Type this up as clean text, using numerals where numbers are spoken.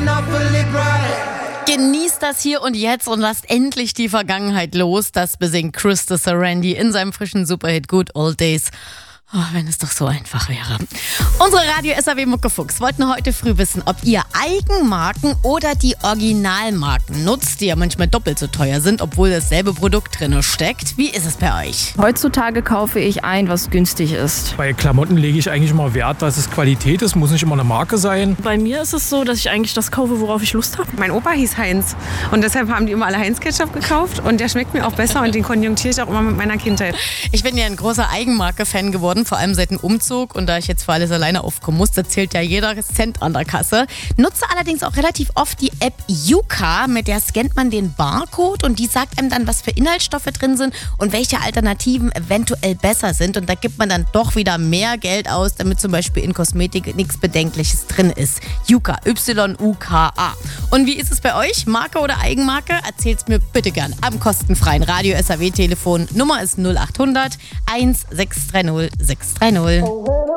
Genießt das hier und jetzt und lasst endlich die Vergangenheit los. Das besingt Christopher Randy in seinem frischen Superhit Good Old Days. Oh, wenn es doch so einfach wäre. Unsere Radio-SAW-Muckefuchs wollten heute früh wissen, ob ihr Eigenmarken oder die Originalmarken nutzt, die ja manchmal doppelt so teuer sind, obwohl dasselbe Produkt drin steckt. Wie ist es bei euch? Heutzutage kaufe ich ein, was günstig ist. Bei Klamotten lege ich eigentlich immer Wert, dass es Qualität ist, muss nicht immer eine Marke sein. Bei mir ist es so, dass ich eigentlich das kaufe, worauf ich Lust habe. Mein Opa hieß Heinz und deshalb haben die immer alle Heinz-Ketchup gekauft und der schmeckt mir auch besser und den konjunktiere ich auch immer mit meiner Kindheit. Ich bin ja ein großer Eigenmarke-Fan geworden, vor allem seit dem Umzug, und da ich jetzt für alles alleine aufkommen muss, da zählt ja jeder Cent an der Kasse. Nutze allerdings auch relativ oft die App Yuka, mit der scannt man den Barcode und die sagt einem dann, was für Inhaltsstoffe drin sind und welche Alternativen eventuell besser sind, und da gibt man dann doch wieder mehr Geld aus, damit zum Beispiel in Kosmetik nichts Bedenkliches drin ist. Yuka, Y-U-K-A. Und wie ist es bei euch? Marke oder Eigenmarke? Erzählt's mir bitte gern am kostenfreien Radio-SAW-Telefon. Nummer ist 0800 1630 630.